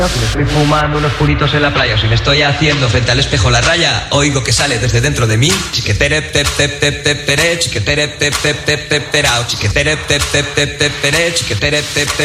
Si me estoy fumando unos puritos en la playa o si me estoy haciendo frente al espejo la raya, oigo que sale desde dentro de mí. Chiquetere, pep, pep, pep, pep, pere, chiquetere, pep, pep, pep, pep, perao, chiquetere, pep, pep, pep, pep, pere, chiquetere, pep, pep.